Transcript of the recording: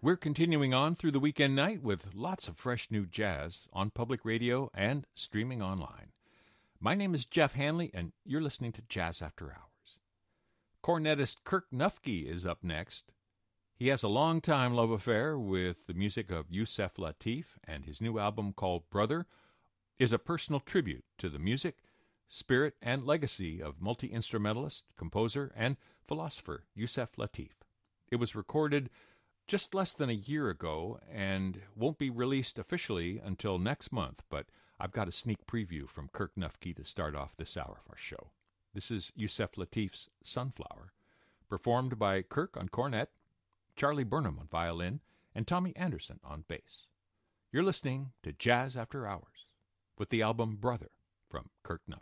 We're continuing on through the weekend night with lots of fresh new jazz on public radio and streaming online. My name is Jeff Hanley, and you're listening to Jazz After Hours. Cornetist Kirk Nufke is up next. He has a long-time love affair with the music of Yusef Lateef, and his new album called Brother is a personal tribute to the music, spirit, and legacy of multi-instrumentalist, composer, and philosopher Yusef Lateef. It was recorded just less than a year ago and won't be released officially until next month, but I've got a sneak preview from Kirk Nufke to start off this hour of our show. This is Yusef Lateef's Sunflower, performed by Kirk on cornet, Charlie Burnham on violin, and Tommy Anderson on bass. You're listening to Jazz After Hours with the album Brother from Kirk Nufke.